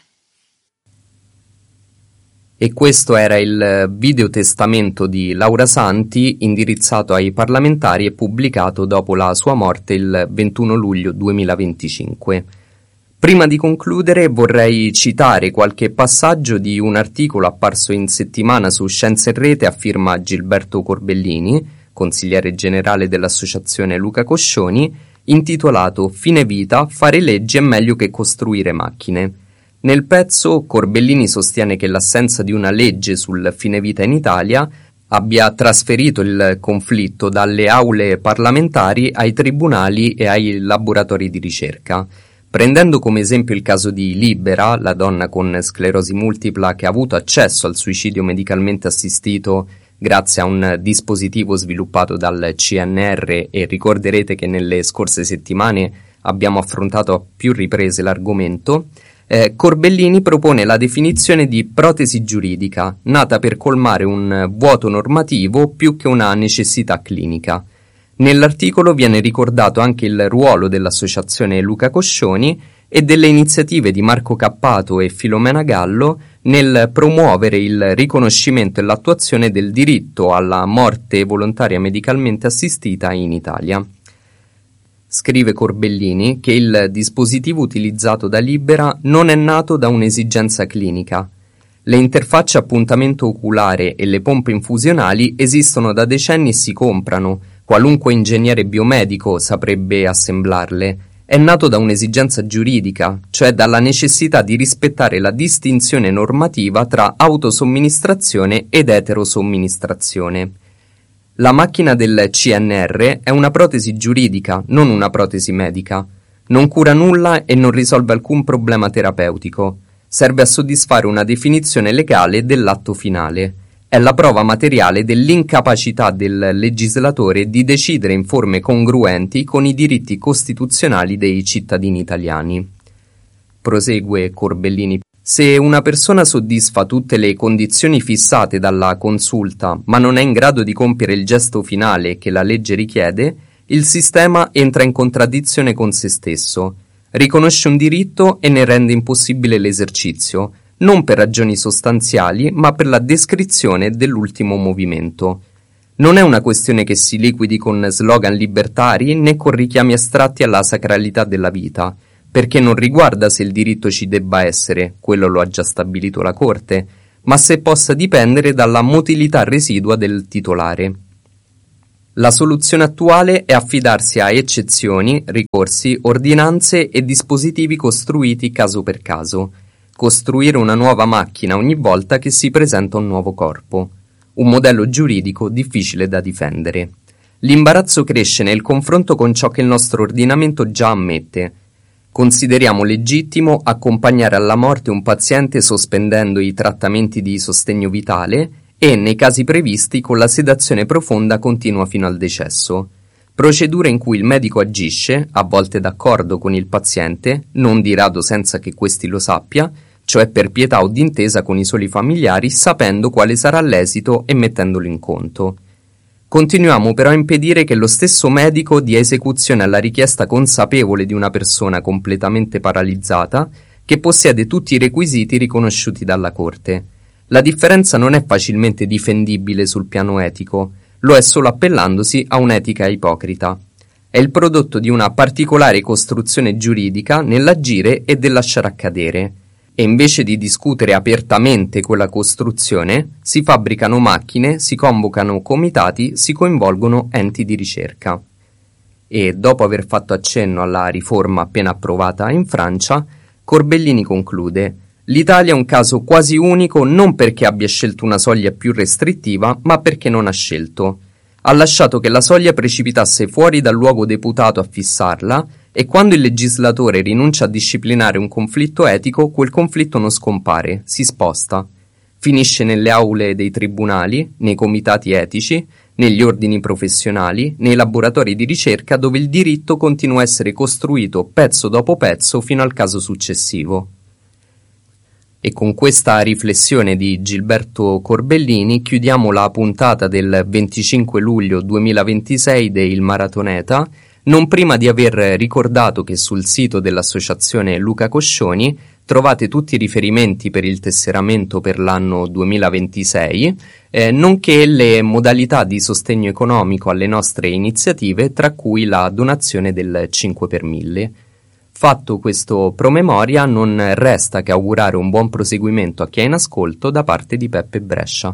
E questo era il videotestamento di Laura Santi indirizzato ai parlamentari e pubblicato dopo la sua morte il ventuno luglio duemilaventicinque. Prima di concludere vorrei citare qualche passaggio di un articolo apparso in settimana su Scienza in Rete a firma Gilberto Corbellini, consigliere generale dell'associazione Luca Coscioni, intitolato Fine vita, fare leggi è meglio che costruire macchine. Nel pezzo Corbellini sostiene che l'assenza di una legge sul fine vita in Italia abbia trasferito il conflitto dalle aule parlamentari ai tribunali e ai laboratori di ricerca. Prendendo come esempio il caso di Libera, la donna con sclerosi multipla che ha avuto accesso al suicidio medicalmente assistito grazie a un dispositivo sviluppato dal C N R, e ricorderete che nelle scorse settimane abbiamo affrontato a più riprese l'argomento, Eh, Corbellini propone la definizione di protesi giuridica, nata per colmare un vuoto normativo più che una necessità clinica. Nell'articolo viene ricordato anche il ruolo dell'associazione Luca Coscioni e delle iniziative di Marco Cappato e Filomena Gallo nel promuovere il riconoscimento e l'attuazione del diritto alla morte volontaria medicalmente assistita in Italia. Scrive Corbellini che il dispositivo utilizzato da Libera non è nato da un'esigenza clinica. Le interfacce appuntamento oculare e le pompe infusionali esistono da decenni e si comprano, qualunque ingegnere biomedico saprebbe assemblarle. È nato da un'esigenza giuridica, cioè dalla necessità di rispettare la distinzione normativa tra autosomministrazione ed eterosomministrazione. La macchina del C N R è una protesi giuridica, non una protesi medica. Non cura nulla e non risolve alcun problema terapeutico. Serve a soddisfare una definizione legale dell'atto finale. È la prova materiale dell'incapacità del legislatore di decidere in forme congruenti con i diritti costituzionali dei cittadini italiani. Prosegue Corbellini. Se una persona soddisfa tutte le condizioni fissate dalla consulta, ma non è in grado di compiere il gesto finale che la legge richiede, il sistema entra in contraddizione con se stesso, riconosce un diritto e ne rende impossibile l'esercizio, non per ragioni sostanziali, ma per la descrizione dell'ultimo movimento. Non è una questione che si liquidi con slogan libertari né con richiami astratti alla sacralità della vita, perché non riguarda se il diritto ci debba essere, quello lo ha già stabilito la Corte, ma se possa dipendere dalla motilità residua del titolare. La soluzione attuale è affidarsi a eccezioni, ricorsi, ordinanze e dispositivi costruiti caso per caso, costruire una nuova macchina ogni volta che si presenta un nuovo corpo. Un modello giuridico difficile da difendere. L'imbarazzo cresce nel confronto con ciò che il nostro ordinamento già ammette. Consideriamo legittimo accompagnare alla morte un paziente sospendendo i trattamenti di sostegno vitale e, nei casi previsti, con la sedazione profonda continua fino al decesso. Procedura in cui il medico agisce, a volte d'accordo con il paziente, non di rado senza che questi lo sappia, cioè per pietà o d'intesa con i soli familiari, sapendo quale sarà l'esito e mettendolo in conto. Continuiamo però a impedire che lo stesso medico dia esecuzione alla richiesta consapevole di una persona completamente paralizzata che possiede tutti i requisiti riconosciuti dalla Corte. La differenza non è facilmente difendibile sul piano etico, lo è solo appellandosi a un'etica ipocrita. È il prodotto di una particolare costruzione giuridica nell'agire e del lasciare accadere. E invece di discutere apertamente quella costruzione, si fabbricano macchine, si convocano comitati, si coinvolgono enti di ricerca. E dopo aver fatto accenno alla riforma appena approvata in Francia, Corbellini conclude: l'Italia è un caso quasi unico non perché abbia scelto una soglia più restrittiva, ma perché non ha scelto. Ha lasciato che la soglia precipitasse fuori dal luogo deputato a fissarla, e quando il legislatore rinuncia a disciplinare un conflitto etico, quel conflitto non scompare, si sposta. Finisce nelle aule dei tribunali, nei comitati etici, negli ordini professionali, nei laboratori di ricerca dove il diritto continua a essere costruito pezzo dopo pezzo fino al caso successivo. E con questa riflessione di Gilberto Corbellini chiudiamo la puntata del venticinque luglio duemilaventisei de Il Maratoneta, non prima di aver ricordato che sul sito dell'associazione Luca Coscioni trovate tutti i riferimenti per il tesseramento per l'anno duemilaventisei, eh, nonché le modalità di sostegno economico alle nostre iniziative, tra cui la donazione del cinque per mille. Fatto questo promemoria, non resta che augurare un buon proseguimento a chi è in ascolto da parte di Peppe Brescia.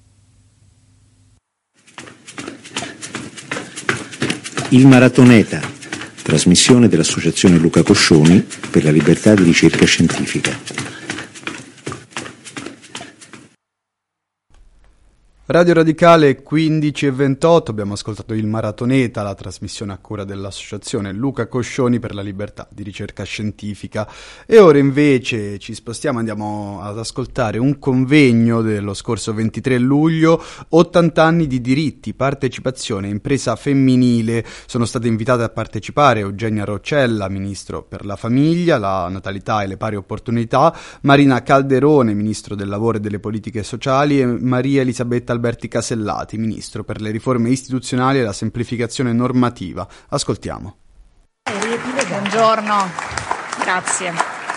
Il Maratoneta, trasmissione dell'Associazione Luca Coscioni per la libertà di ricerca scientifica. Radio Radicale quindici e ventotto, abbiamo ascoltato Il Maratoneta, la trasmissione a cura dell'associazione Luca Coscioni per la libertà di ricerca scientifica, e ora invece ci spostiamo, andiamo ad ascoltare un convegno dello scorso ventitré luglio, ottanta anni di diritti, partecipazione e impresa femminile. Sono state invitate a partecipare Eugenia Roccella, Ministro per la Famiglia, la Natalità e le Pari Opportunità, Marina Calderone, Ministro del Lavoro e delle Politiche Sociali, e Maria Elisabetta Alberti Casellati, Ministro per le riforme istituzionali e la semplificazione normativa. Ascoltiamo. Buongiorno, grazie.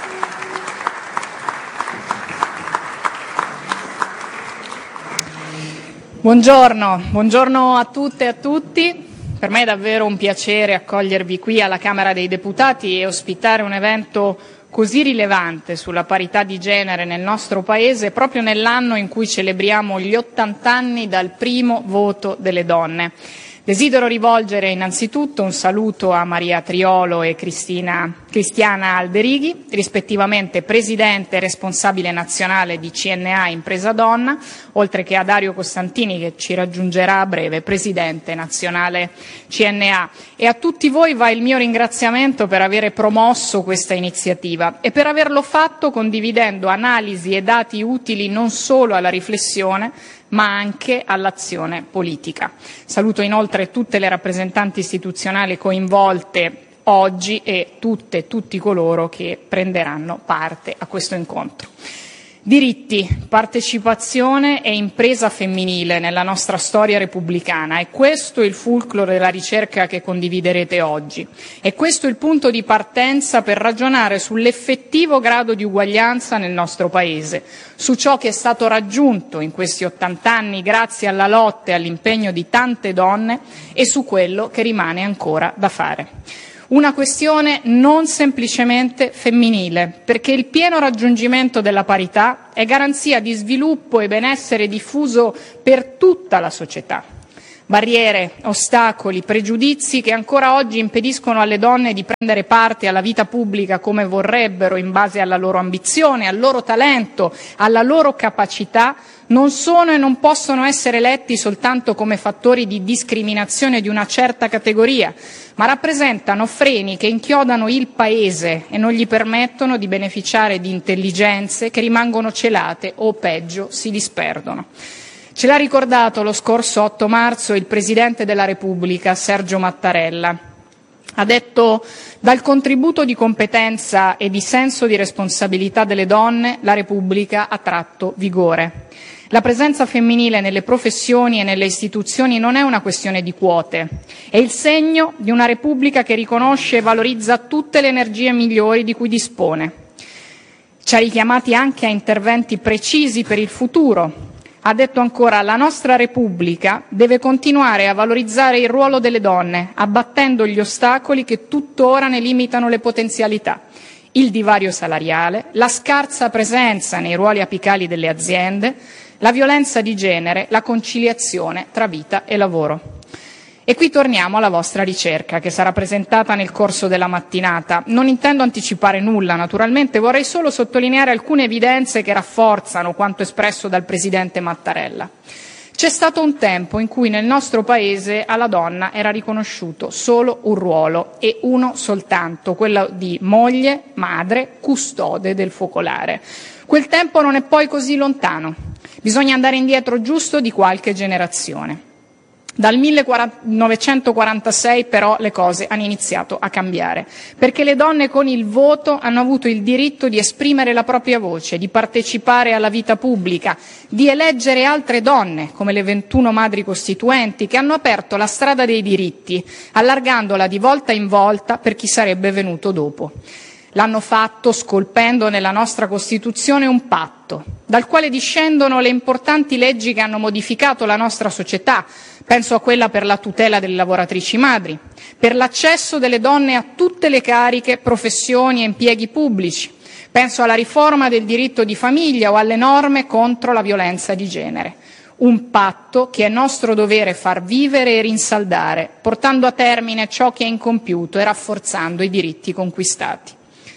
Buongiorno, buongiorno a tutte e a tutti. Per me è davvero un piacere accogliervi qui alla Camera dei Deputati e ospitare un evento così rilevante sulla parità di genere nel nostro Paese proprio nell'anno in cui celebriamo gli ottanta anni dal primo voto delle donne. Desidero rivolgere innanzitutto un saluto a Maria Triolo e Cristina, Cristiana Alderighi, rispettivamente Presidente e responsabile nazionale di C N A Impresa Donna, oltre che a Dario Costantini, che ci raggiungerà a breve, Presidente nazionale C N A. E a tutti voi va il mio ringraziamento per avere promosso questa iniziativa e per averlo fatto condividendo analisi e dati utili non solo alla riflessione, ma anche all'azione politica. Saluto inoltre tutte le rappresentanti istituzionali coinvolte oggi e tutte e tutti coloro che prenderanno parte a questo incontro. Diritti, partecipazione e impresa femminile nella nostra storia repubblicana. E questo è il fulcro della ricerca che condividerete oggi. E questo è il punto di partenza per ragionare sull'effettivo grado di uguaglianza nel nostro Paese, su ciò che è stato raggiunto in questi ottant'anni grazie alla lotta e all'impegno di tante donne e su quello che rimane ancora da fare. Una questione non semplicemente femminile, perché il pieno raggiungimento della parità è garanzia di sviluppo e benessere diffuso per tutta la società. Barriere, ostacoli, pregiudizi che ancora oggi impediscono alle donne di prendere parte alla vita pubblica come vorrebbero in base alla loro ambizione, al loro talento, alla loro capacità, non sono e non possono essere letti soltanto come fattori di discriminazione di una certa categoria, ma rappresentano freni che inchiodano il Paese e non gli permettono di beneficiare di intelligenze che rimangono celate o, peggio, si disperdono. Ce l'ha ricordato lo scorso otto marzo il Presidente della Repubblica, Sergio Mattarella. Ha detto: dal contributo di competenza e di senso di responsabilità delle donne, la Repubblica ha tratto vigore. La presenza femminile nelle professioni e nelle istituzioni non è una questione di quote, è il segno di una Repubblica che riconosce e valorizza tutte le energie migliori di cui dispone. Ci ha richiamati anche a interventi precisi per il futuro. Ha detto ancora: la nostra Repubblica deve continuare a valorizzare il ruolo delle donne, abbattendo gli ostacoli che tuttora ne limitano le potenzialità, il divario salariale, la scarsa presenza nei ruoli apicali delle aziende, la violenza di genere, la conciliazione tra vita e lavoro. E qui torniamo alla vostra ricerca, che sarà presentata nel corso della mattinata. Non intendo anticipare nulla, naturalmente, vorrei solo sottolineare alcune evidenze che rafforzano quanto espresso dal Presidente Mattarella. C'è stato un tempo in cui nel nostro Paese alla donna era riconosciuto solo un ruolo, e uno soltanto, quello di moglie, madre, custode del focolare. Quel tempo non è poi così lontano. Bisogna andare indietro giusto di qualche generazione. Dal millenovecentoquarantasei però le cose hanno iniziato a cambiare, perché le donne con il voto hanno avuto il diritto di esprimere la propria voce, di partecipare alla vita pubblica, di eleggere altre donne, come le ventuno madri costituenti, che hanno aperto la strada dei diritti, allargandola di volta in volta per chi sarebbe venuto dopo. L'hanno fatto scolpendo nella nostra Costituzione un patto, dal quale discendono le importanti leggi che hanno modificato la nostra società. Penso a quella per la tutela delle lavoratrici madri, per l'accesso delle donne a tutte le cariche, professioni e impieghi pubblici. Penso alla riforma del diritto di famiglia o alle norme contro la violenza di genere. Un patto che è nostro dovere far vivere e rinsaldare, portando a termine ciò che è incompiuto e rafforzando i diritti conquistati.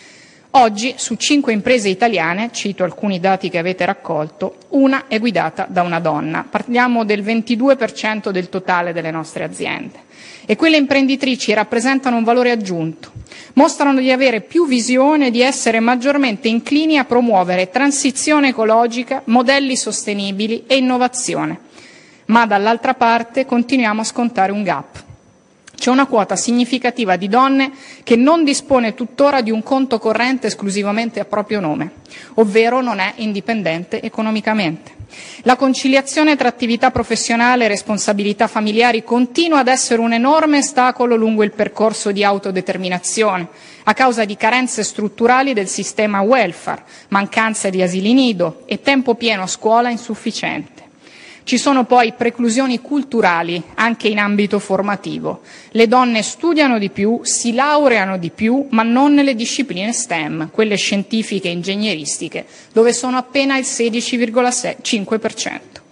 Oggi, su cinque imprese italiane, cito alcuni dati che avete raccolto, una è guidata da una donna. Parliamo del ventidue per cento del totale delle nostre aziende. E quelle imprenditrici rappresentano un valore aggiunto. Mostrano di avere più visione e di essere maggiormente inclini a promuovere transizione ecologica, modelli sostenibili e innovazione. Ma dall'altra parte continuiamo a scontare un gap. C'è una quota significativa di donne che non dispone tuttora di un conto corrente esclusivamente a proprio nome, ovvero non è indipendente economicamente. La conciliazione tra attività professionale e responsabilità familiari continua ad essere un enorme ostacolo lungo il percorso di autodeterminazione, a causa di carenze strutturali del sistema welfare, mancanza di asili nido e tempo pieno a scuola insufficiente. Ci sono poi preclusioni culturali anche in ambito formativo. Le donne studiano di più, si laureano di più, ma non nelle discipline STEM, quelle scientifiche e ingegneristiche, dove sono appena il sedici virgola cinque per cento.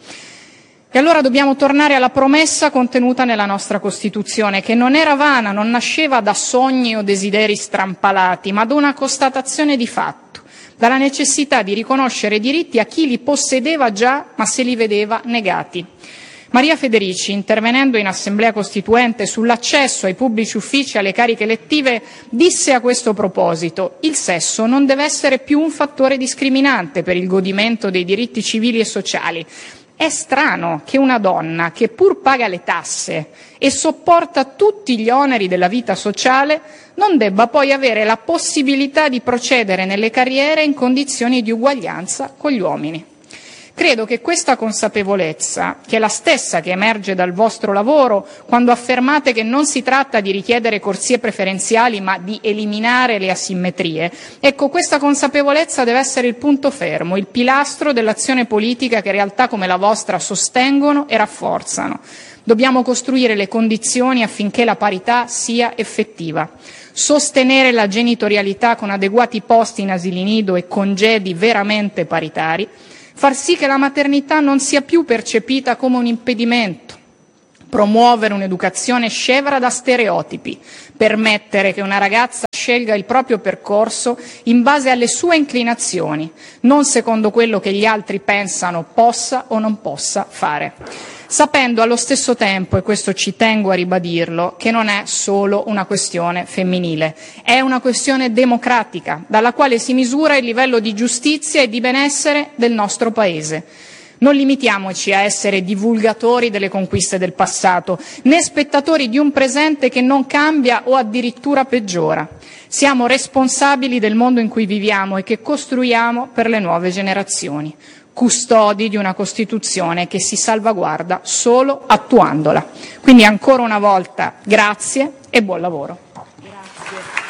E allora dobbiamo tornare alla promessa contenuta nella nostra Costituzione, che non era vana, non nasceva da sogni o desideri strampalati, ma da una constatazione di fatto, dalla necessità di riconoscere diritti a chi li possedeva già, ma se li vedeva negati. Maria Federici, intervenendo in Assemblea Costituente sull'accesso ai pubblici uffici e alle cariche elettive, disse a questo proposito: il sesso non deve essere più un fattore discriminante per il godimento dei diritti civili e sociali. È strano che una donna che pur paga le tasse e sopporta tutti gli oneri della vita sociale non debba poi avere la possibilità di procedere nelle carriere in condizioni di uguaglianza con gli uomini. Credo che questa consapevolezza, che è la stessa che emerge dal vostro lavoro quando affermate che non si tratta di richiedere corsie preferenziali ma di eliminare le asimmetrie, ecco, questa consapevolezza deve essere il punto fermo, il pilastro dell'azione politica che realtà come la vostra sostengono e rafforzano. Dobbiamo costruire le condizioni affinché la parità sia effettiva. Sostenere la genitorialità con adeguati posti in asili nido e congedi veramente paritari, far sì che la maternità non sia più percepita come un impedimento, promuovere un'educazione scevra da stereotipi, permettere che una ragazza scelga il proprio percorso in base alle sue inclinazioni, non secondo quello che gli altri pensano possa o non possa fare. Sapendo allo stesso tempo, e questo ci tengo a ribadirlo, che non è solo una questione femminile, è una questione democratica, dalla quale si misura il livello di giustizia e di benessere del nostro Paese. Non limitiamoci a essere divulgatori delle conquiste del passato, né spettatori di un presente che non cambia o addirittura peggiora. Siamo responsabili del mondo in cui viviamo e che costruiamo per le nuove generazioni. Custodi di una Costituzione che si salvaguarda solo attuandola. Quindi ancora una volta grazie e buon lavoro. Grazie.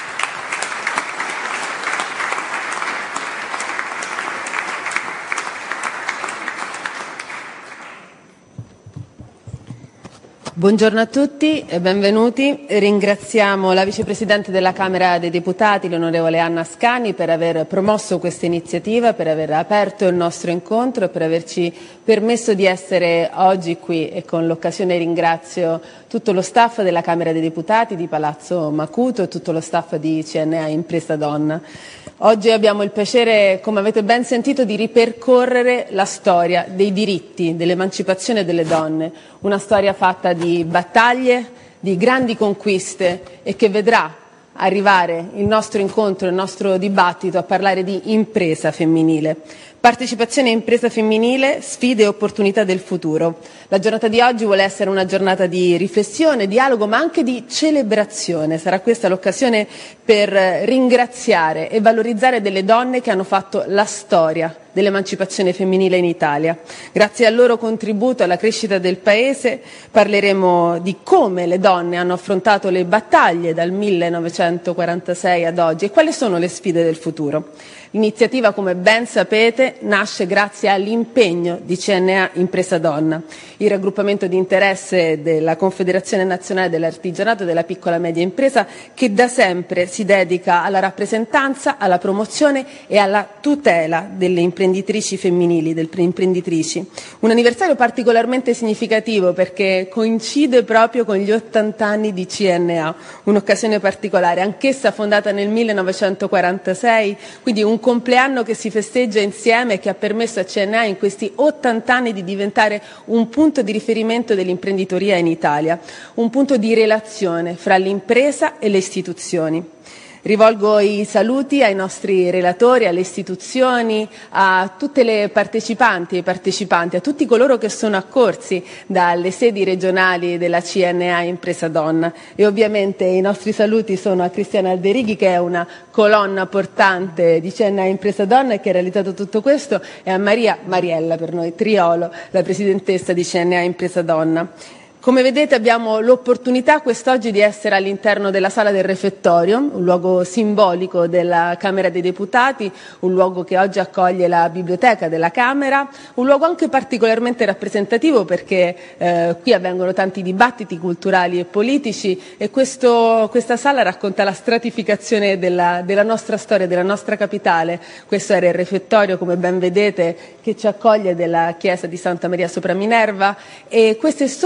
Buongiorno a tutti e benvenuti. Ringraziamo la Vicepresidente della Camera dei Deputati, l'onorevole Anna Ascani, per aver promosso questa iniziativa, per aver aperto il nostro incontro e per averci permesso di essere oggi qui, e con l'occasione ringrazio tutto lo staff della Camera dei Deputati di Palazzo Macuto e tutto lo staff di C N A Impresa Donna. Oggi abbiamo il piacere, come avete ben sentito, di ripercorrere la storia dei diritti, dell'emancipazione delle donne, una storia fatta di battaglie, di grandi conquiste e che vedrà arrivare il nostro incontro, il nostro dibattito a parlare di impresa femminile. Partecipazione e impresa femminile, sfide e opportunità del futuro. La giornata di oggi vuole essere una giornata di riflessione, dialogo, ma anche di celebrazione. Sarà questa l'occasione per ringraziare e valorizzare delle donne che hanno fatto la storia dell'emancipazione femminile in Italia. Grazie al loro contributo alla crescita del Paese parleremo di come le donne hanno affrontato le battaglie dal millenovecentoquarantasei ad oggi e quali sono le sfide del futuro. L'iniziativa, come ben sapete, nasce grazie all'impegno di C N A Impresa Donna, il raggruppamento di interesse della Confederazione Nazionale dell'Artigianato e della Piccola e Media Impresa, che da sempre si dedica alla rappresentanza, alla promozione e alla tutela delle imprenditrici femminili, delle imprenditrici. Un anniversario particolarmente significativo perché coincide proprio con gli ottanta anni di C N A, un'occasione particolare, anch'essa fondata nel millenovecentoquarantasei, quindi un compleanno che si festeggia insieme e che ha permesso a C N A in questi ottanta anni di diventare un punto di riferimento dell'imprenditoria in Italia, un punto di relazione fra l'impresa e le istituzioni. Rivolgo i saluti ai nostri relatori, alle istituzioni, a tutte le partecipanti e partecipanti, a tutti coloro che sono accorsi dalle sedi regionali della C N A Impresa Donna, e ovviamente i nostri saluti sono a Cristiana Alderighi, che è una colonna portante di C N A Impresa Donna e che ha realizzato tutto questo, e a Maria Mariella, per noi Triolo, la presidentessa di C N A Impresa Donna. Come vedete abbiamo l'opportunità quest'oggi di essere all'interno della sala del refettorio, un luogo simbolico della Camera dei Deputati, un luogo che oggi accoglie la biblioteca della Camera, un luogo anche particolarmente rappresentativo perché eh, qui avvengono tanti dibattiti culturali e politici e questo, questa sala racconta la stratificazione della, della nostra storia, della nostra capitale. Questo era il refettorio, come ben vedete, che ci accoglie della chiesa di Santa Maria sopra Minerva, e queste sovrapposizioni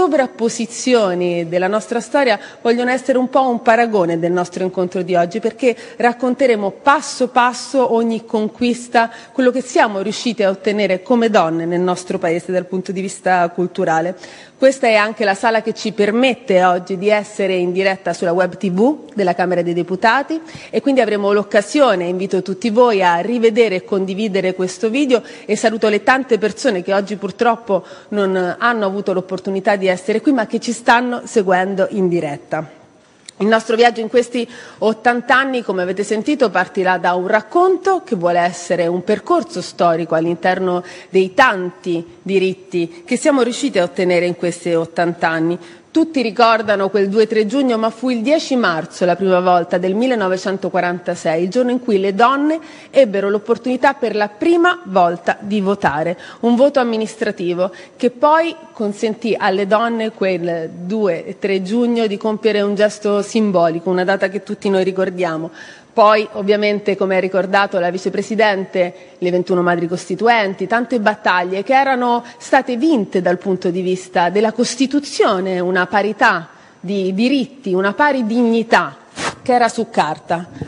posizioni della nostra storia vogliono essere un po' un paragone del nostro incontro di oggi, perché racconteremo passo passo ogni conquista, quello che siamo riusciti a ottenere come donne nel nostro paese dal punto di vista culturale. Questa è anche la sala che ci permette oggi di essere in diretta sulla web tivù della Camera dei Deputati, e quindi avremo l'occasione, invito tutti voi a rivedere e condividere questo video, e saluto le tante persone che oggi purtroppo non hanno avuto l'opportunità di essere qui ma che ci stanno seguendo in diretta. Il nostro viaggio in questi ottanta anni, come avete sentito, partirà da un racconto che vuole essere un percorso storico all'interno dei tanti diritti che siamo riusciti a ottenere in questi ottanta anni. Tutti ricordano quel due tre giugno, ma fu il dieci marzo la prima volta del millenovecentoquarantasei, il giorno in cui le donne ebbero l'opportunità per la prima volta di votare, un voto amministrativo che poi consentì alle donne quel due e tre giugno di compiere un gesto simbolico, una data che tutti noi ricordiamo. Poi, ovviamente, come ha ricordato la vicepresidente, le ventuno madri costituenti, tante battaglie che erano state vinte dal punto di vista della Costituzione, una parità di diritti, una pari dignità che era su carta.